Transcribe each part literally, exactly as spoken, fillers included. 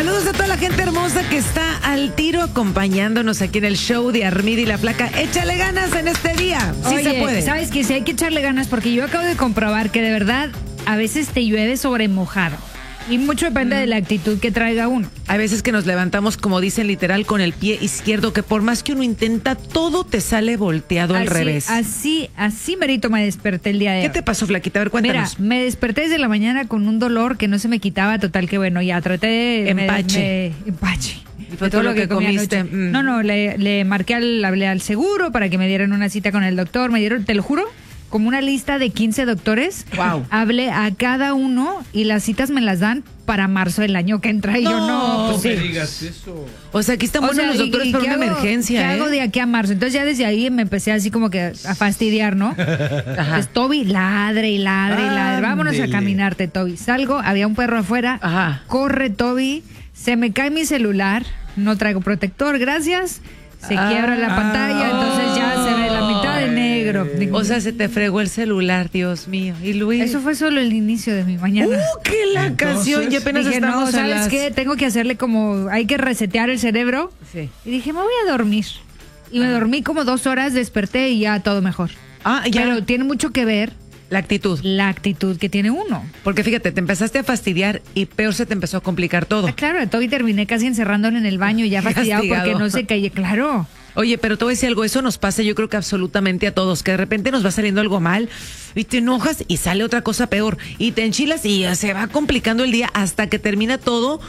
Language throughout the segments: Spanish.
Saludos a toda la gente hermosa que está al tiro acompañándonos aquí en el show de Armida y la Flaca. Échale ganas en este día. Sí Oye, se puede. ¿sabes qué? Sí hay que echarle ganas porque yo acabo de comprobar que de verdad a veces te llueve sobre mojado. Y mucho depende mm. de la actitud que traiga uno. Hay veces que nos levantamos, como dicen literal, con el pie izquierdo, que por más que uno intenta, todo te sale volteado así, al revés. Así, así merito me desperté el día de hoy. ¿Qué te pasó, Flaquita? A ver, cuéntanos. Mira, me desperté desde la mañana con un dolor que no se me quitaba, total que bueno, ya traté de... Empache. Me, me, empache. Y fue todo lo que, que comiste. Mm. No, no, le, le marqué al, hablé al seguro para que me dieran una cita con el doctor. Me dieron, te lo juro, como una lista de quince doctores. Wow. Hablé a cada uno y las citas me las dan para marzo del año que entra. Y no, yo no. No sí. me digas eso. O sea, aquí están buenos los doctores para una hago, emergencia. ¿Qué ¿eh? hago de aquí a marzo? Entonces ya desde ahí me empecé así como que a fastidiar, ¿no? Ajá. Pues Toby, ladre y ladre y ladre. Vámonos Ándele. a caminarte, Toby. Salgo, había un perro afuera. Ajá. Corre, Toby. Se me cae mi celular. No traigo protector, gracias. Se Ah. quiebra la pantalla, entonces ya se ve la mitad de negro. O sea, se te fregó el celular, Dios mío. Y Luis. Eso fue solo el inicio de mi mañana. ¡Uh, qué la Entonces, canción! Y apenas Dije, estamos no, a ¿sabes las... qué? Tengo que hacerle como, hay que resetear el cerebro. Sí. Y dije, me voy a dormir. Y me dormí como dos horas, desperté y ya todo mejor. Ah, ya. Pero tiene mucho que ver La actitud. la actitud que tiene uno. Porque fíjate, te empezaste a fastidiar y peor se te empezó a complicar todo. Ah, claro, a Toby terminé casi encerrándolo en el baño y ya fastidiado Castigado. porque no se caía. Claro. Oye, pero te voy a decir algo, eso nos pasa yo creo que absolutamente a todos, que de repente nos va saliendo algo mal y te enojas y sale otra cosa peor y te enchilas y se va complicando el día hasta que termina todo.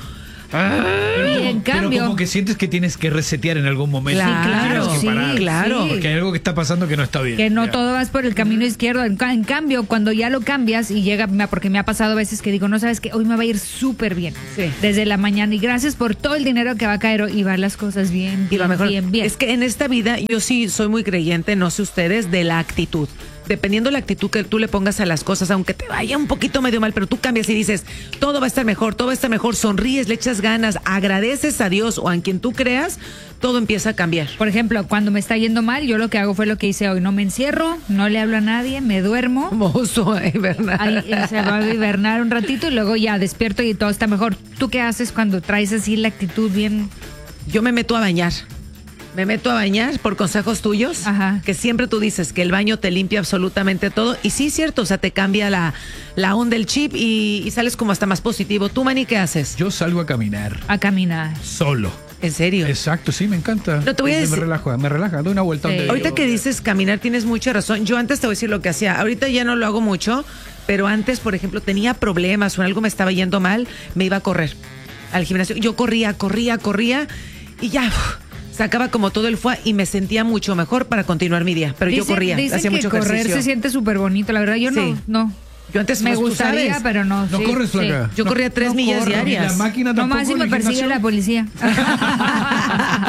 Y en cambio... Pero como que sientes que tienes que resetear en algún momento. Claro, Tienes que sí, parar. claro. sí. Porque hay algo que está pasando que no está bien. Que no Ya. todo vas por el camino izquierdo. En, ca- en cambio, cuando ya lo cambias y llega, me- porque me ha pasado a veces que digo, no sabes que hoy me va a ir súper bien. Sí. Desde la mañana. Y gracias por todo el dinero que va a caer hoy y va las cosas bien, Y bien, va mejor. bien, bien. Es que en esta vida yo sí soy muy creyente, no sé ustedes, de la actitud. Dependiendo de la actitud que tú le pongas a las cosas, aunque te vaya un poquito medio mal, pero tú cambias y dices, todo va a estar mejor, todo va a estar mejor, sonríes, le echas ganas, agradeces a Dios o a quien tú creas, todo empieza a cambiar. Por ejemplo, cuando me está yendo mal, yo lo que hago fue lo que hice hoy. No me encierro, no le hablo a nadie, me duermo. Mozo, eh, ¿verdad? Ahí, eh, se va a hibernar un ratito y luego ya despierto y todo está mejor. ¿Tú qué haces cuando traes así la actitud bien? Yo me meto a bañar. Me meto a bañar por consejos tuyos, Ajá. que siempre tú dices que el baño te limpia absolutamente todo. Y sí, es cierto, o sea, te cambia la, la onda, el chip y, y sales como hasta más positivo. ¿Tú, Manny, qué haces? Yo salgo a caminar A caminar. solo. ¿En serio? Exacto, sí, me encanta. No, te voy a me, decir- me relaja, me relaja, doy una vuelta. Sí. donde Ahorita yo- que dices caminar tienes mucha razón. Yo antes te voy a decir lo que hacía. Ahorita ya no lo hago mucho, pero antes, por ejemplo, tenía problemas o algo me estaba yendo mal, me iba a correr al gimnasio. Yo corría, corría, corría y ya uf, sacaba como todo el fuá y me sentía mucho mejor para continuar mi día. Pero yo Dicen- corría, dicen hacía que mucho correr ejercicio. se siente súper bonito, la verdad. Yo Sí. no, no. Yo antes Me pues, tú gustaría, sabes, pero no. ¿No sí, corres, sí. Flaca? Yo No, corría tres no millas corro, ni diarias. La máquina tampoco. Nomás si en me el persigue gimnasio. la policía.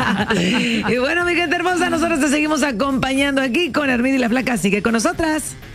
Y bueno, mi gente hermosa, nosotros te seguimos acompañando aquí con Armida y la Flaca. Sigue con nosotras.